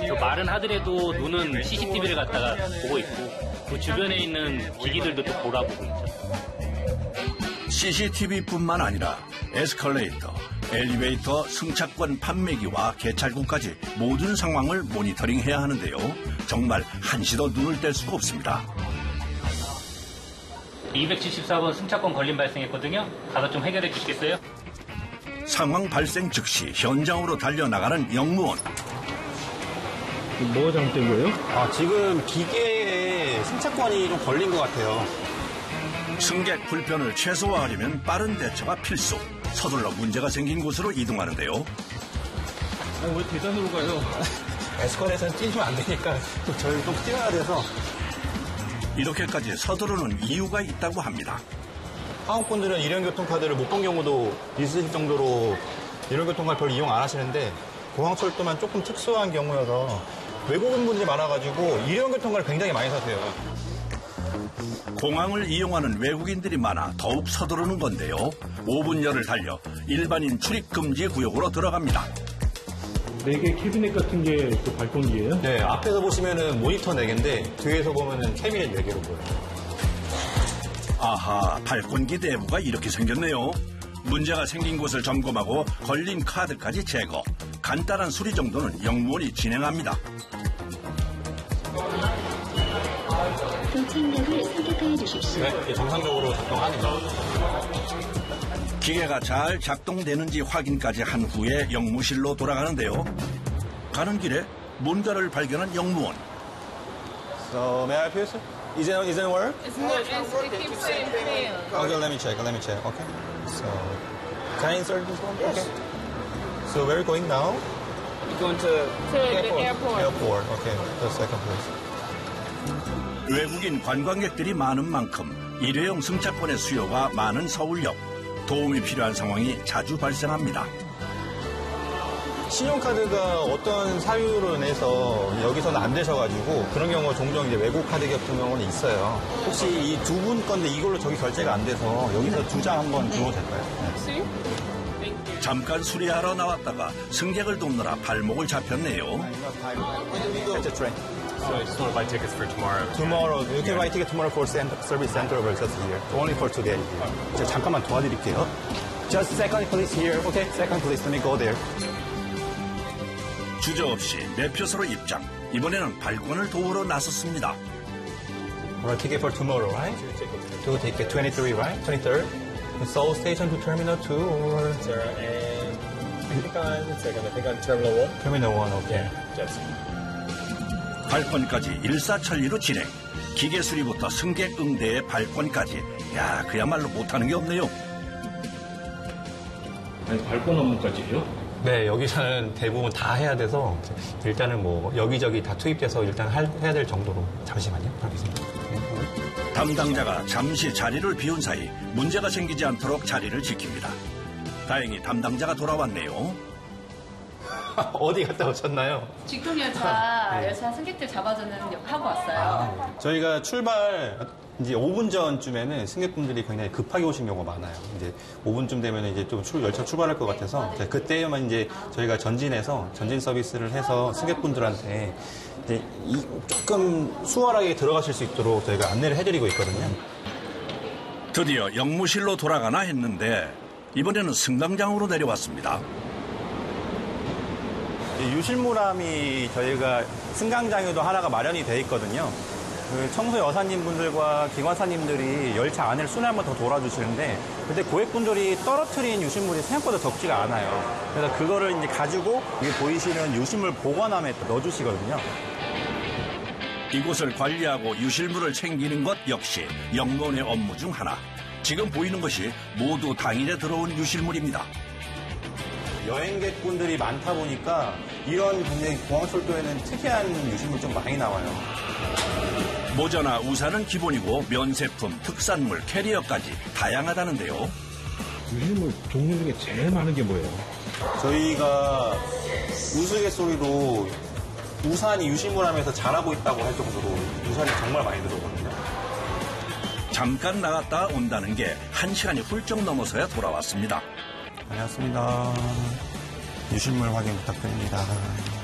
말은 하더라도 눈은 CCTV를 갖다가 보고 있고 그 주변에 있는 기기들도 또 돌아보고 있죠. CCTV뿐만 아니라 에스컬레이터, 엘리베이터, 승차권 판매기와 개찰구까지 모든 상황을 모니터링해야 하는데요. 정말 한시도 눈을 뗄 수가 없습니다. 274번 승차권 걸림 발생했거든요. 가서 좀 해결해 주시겠어요? 상황 발생 즉시 현장으로 달려나가는 영무원. 뭐가 잘못된 거예요? 지금 기계에 승차권이 좀 걸린 것 같아요. 승객 불편을 최소화하려면 빠른 대처가 필수. 서둘러 문제가 생긴 곳으로 이동하는데요. 왜 계단으로 가요? 에스컬레이터는 뛰면 안 되니까 저희 좀 뛰어야 돼서. 이렇게까지 서두르는 이유가 있다고 합니다. 한국분들은 일회용교통카드를 못 본 경우도 있으실 정도로 일회용교통카드 별 이용 안 하시는데 공항철도만 조금 특수한 경우여서 외국인분들이 많아가지고 일회용교통카드를 굉장히 많이 사세요. 공항을 이용하는 외국인들이 많아 더욱 서두르는 건데요. 5분여를 달려 일반인 출입 금지 구역으로 들어갑니다. 4개 캐비넷 같은 게 또 발권기예요? 네, 앞에서 보시면은 모니터 4개인데 뒤에서 보면은 캐비넷 4개로 보여요. 아하, 발권기 내부가 이렇게 생겼네요. 문제가 생긴 곳을 점검하고 걸린 카드까지 제거. 간단한 수리 정도는 영무원이 진행합니다. 도착역을 선택해 주십시오. 네, 정상적으로 작동하네요. 기계가 잘 작동되는지 확인까지 한 후에 영무실로 돌아가는데요. 가는 길에 뭔가를 발견한 영무원. So, may I help you, sir? Isn't work? It's not, it keeps saying fail. Okay, let me check. Okay. So, can I insert this one? Okay. So, where are you going now? We're going to the airport. Airport. Okay, the second place. 외국인 관광객들이 많은 만큼 일회용 승차권의 수요가 많은 서울역. 도움이 필요한 상황이 자주 발생합니다. 신용카드가 어떤 사유로 인해서 여기서는 안 되셔가지고 그런 경우가 종종 이제 외국 카드 같은 경우는 있어요. 혹시 이 두 분 건데 이걸로 저기 결제가 안 돼서 여기서 2장 한번 주어도 될까요? See? 잠깐 수리하러 나왔다가 승객을 돕느라 발목을 잡혔네요. Catch a train. So I just want to buy tickets for tomorrow. Tomorrow, you can buy ticket tomorrow for service center versus here. Only for today. 제가 잠깐만 도와드릴게요. Just second please here. Okay, second please. Let me go there. 주저없이 매표소로 입장. 이번에는 발권을 도우러 나섰습니다. Alright, ticket for tomorrow, right? To ticket 23, right? 23rd. Seoul Station to Terminal 2 or? Sir, and I think on Terminal 1. Terminal 1, okay. Yes. 발권까지 일사천리로 진행. 기계 수리부터 승객 응대의 발권까지. 야, 그야말로 못하는 게 없네요. 아니, 발권 업무까지 해요? 네, 여기서는 대부분 다 해야 돼서 일단은 뭐 여기저기 다 투입돼서 일단 해야 될 정도로. 잠시만요. 알겠습니다. 담당자가 잠시 자리를 비운 사이 문제가 생기지 않도록 자리를 지킵니다. 다행히 담당자가 돌아왔네요. 어디 갔다 오셨나요? 직통열차 열차 승객들 잡아주는 하고 왔어요. 저희가 출발 이제 5분 전쯤에는 승객분들이 굉장히 급하게 오신 경우가 많아요. 이제 5분쯤 되면 이제 좀 열차 출발할 것 같아서 그때만 이제 저희가 전진 서비스를 해서 승객분들한테 이제 조금 수월하게 들어가실 수 있도록 저희가 안내를 해드리고 있거든요. 드디어 영무실로 돌아가나 했는데 이번에는 승강장으로 내려왔습니다. 유실무람이 저희가 승강장에도 하나가 마련이 돼 있거든요. 그 청소 여사님분들과 기관사님들이 열차 안을 순회 한번 더 돌아주시는데 그때 고객분들이 떨어뜨린 유실물이 생각보다 적지가 않아요. 그래서 그거를 이제 가지고 여기 보이시는 유실물 보관함에 넣어주시거든요. 이곳을 관리하고 유실물을 챙기는 것 역시 영무원의 업무 중 하나. 지금 보이는 것이 모두 당일에 들어온 유실물입니다. 여행객분들이 많다 보니까 이런 굉장히 공항철도에는 특이한 유실물 좀 많이 나와요. 모자나 우산은 기본이고 면세품, 특산물, 캐리어까지 다양하다는데요. 유실물 종류 중에 제일 많은 게 뭐예요? 저희가 우스갯소리로 우산이 유실물하면서 자라고 있다고 할 정도로 우산이 정말 많이 들어오거든요. 잠깐 나갔다 온다는 게 1시간이 훌쩍 넘어서야 돌아왔습니다. 다녀왔습니다. 유실물 확인 부탁드립니다.